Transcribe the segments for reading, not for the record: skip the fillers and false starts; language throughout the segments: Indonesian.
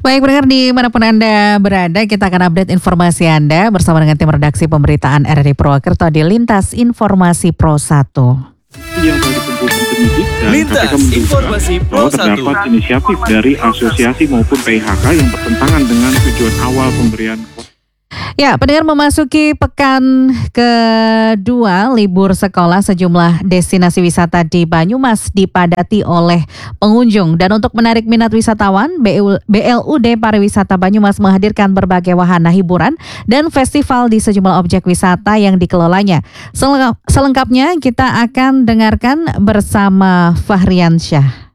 Baik pendengar dimanapun Anda berada, kita akan update informasi Anda bersama dengan tim redaksi pemberitaan RRI Purwokerto di Lintas Informasi Pro 1. Yang telah dikumpulkan penyidik dan Lintas KPK Informasi menduga Pro bahwa terdapat inisiatif dari asosiasi maupun PIHK yang bertentangan dengan tujuan awal pemberian. Ya, pendengar memasuki pekan kedua libur sekolah, sejumlah destinasi wisata di Banyumas dipadati oleh pengunjung. Dan untuk menarik minat wisatawan, BLUD Pariwisata Banyumas menghadirkan berbagai wahana hiburan dan festival di sejumlah objek wisata yang dikelolanya. Selengkapnya kita akan dengarkan bersama Fahriansyah.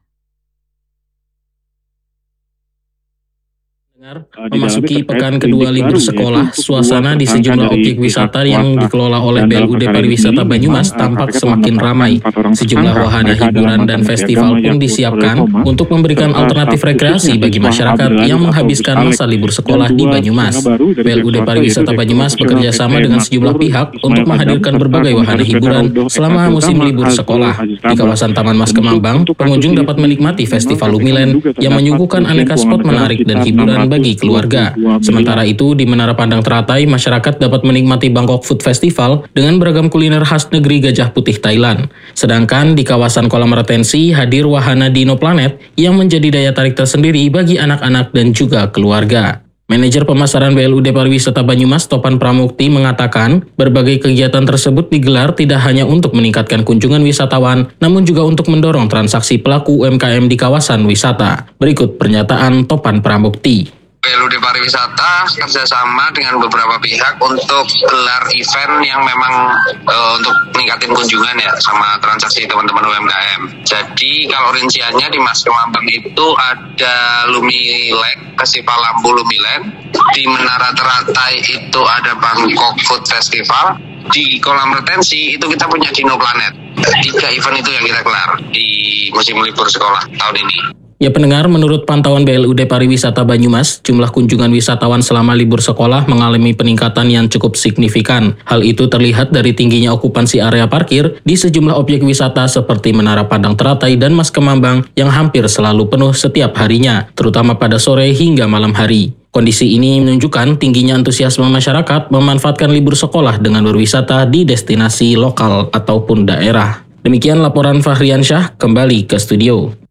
Memasuki pekan kedua libur sekolah, suasana di sejumlah objek wisata yang dikelola oleh BLUD Pariwisata Banyumas tampak semakin ramai. Sejumlah wahana hiburan dan festival pun disiapkan untuk memberikan alternatif rekreasi bagi masyarakat yang menghabiskan masa libur sekolah di Banyumas. BLUD Pariwisata Banyumas bekerja sama dengan sejumlah pihak untuk menghadirkan berbagai wahana hiburan selama musim libur sekolah. Di kawasan Taman Mas Kemambang, pengunjung dapat menikmati Festival Lumiland yang menyuguhkan aneka spot menarik dan hiburan bagi keluarga. Sementara itu, di Menara Pandang Teratai, masyarakat dapat menikmati Bangkok Food Festival dengan beragam kuliner khas negeri Gajah Putih Thailand. Sedangkan di kawasan kolam retensi hadir wahana Dino Planet yang menjadi daya tarik tersendiri bagi anak-anak dan juga keluarga. Manajer pemasaran BLUD Pariwisata Banyumas, Topan Pramukti, mengatakan berbagai kegiatan tersebut digelar tidak hanya untuk meningkatkan kunjungan wisatawan, namun juga untuk mendorong transaksi pelaku UMKM di kawasan wisata. Berikut pernyataan Topan Pramukti. BLUD Pariwisata kerjasama dengan beberapa pihak untuk gelar event yang memang untuk meningkatin kunjungan ya sama transaksi teman-teman UMKM. Jadi kalau rinciannya di Mas Kemambang itu ada Lumiland, Festival Lampu Lumiland. Di Menara Teratai itu ada Bangkok Food Festival. Di kolam retensi itu kita punya Dino Planet. 3 event itu yang kita gelar di musim libur sekolah tahun ini. Ya pendengar, menurut pantauan BLUD Pariwisata Banyumas, jumlah kunjungan wisatawan selama libur sekolah mengalami peningkatan yang cukup signifikan. Hal itu terlihat dari tingginya okupansi area parkir di sejumlah objek wisata seperti Menara Pandang Teratai dan Mas Kemambang yang hampir selalu penuh setiap harinya, terutama pada sore hingga malam hari. Kondisi ini menunjukkan tingginya antusiasme masyarakat memanfaatkan libur sekolah dengan berwisata di destinasi lokal ataupun daerah. Demikian laporan Fahriansyah, kembali ke studio.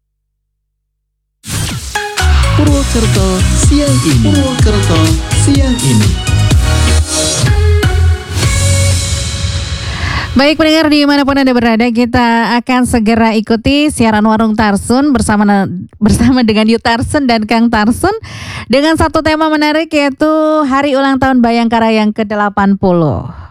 Purwokerto siang ini. Purwokerto siang ini. Baik pendengar dimanapun Anda berada, kita akan segera ikuti siaran Warung Tarsun bersama dengan Yu Tarsun dan Kang Tarsun dengan satu tema menarik, yaitu Hari Ulang Tahun Bayangkara yang ke-80.